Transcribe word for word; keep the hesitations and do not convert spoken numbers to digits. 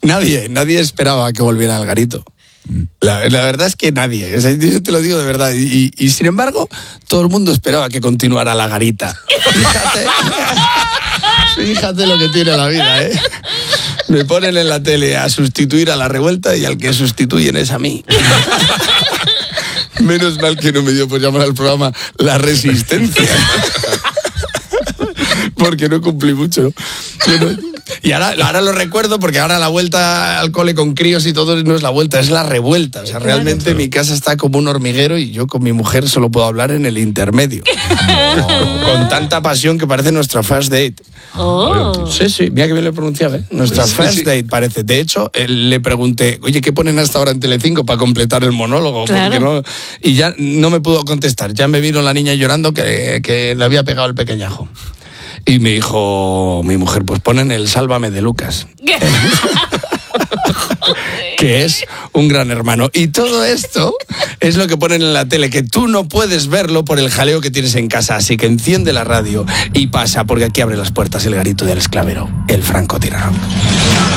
Nadie, nadie esperaba que volviera al garito. La, la verdad es que nadie, o sea, yo te lo digo de verdad. Y, y sin embargo, todo el mundo esperaba que continuara la garita. Fíjate, fíjate lo que tiene la vida, ¿eh? Me ponen en la tele a sustituir a la revuelta y al que sustituyen es a mí. Menos mal que no me dio por llamar al programa La Resistencia. Porque no cumplí mucho. Pero, y ahora, ahora lo recuerdo porque ahora la vuelta al cole con críos y todo no es la vuelta, es la revuelta. O sea, realmente claro. Mi casa está como un hormiguero y yo con mi mujer solo puedo hablar en el intermedio. Oh. Con tanta pasión que parece nuestra first date. Oh. Sí, sí, mira que bien lo he pronunciado, ¿eh? Nuestra sí, first sí. date parece. De hecho, le pregunté, oye, ¿qué ponen hasta ahora en Telecinco para completar el monólogo? Claro. Porque no, y ya no me pudo contestar. Ya me vino la niña llorando que, que le había pegado el pequeñajo. Y me dijo mi mujer, pues ponen el Sálvame de Lucas. Que es un gran hermano. Y todo esto es lo que ponen en la tele, que tú no puedes verlo por el jaleo que tienes en casa. Así que enciende la radio y pasa, porque aquí abre las puertas el garito del esclavero, el francotirador.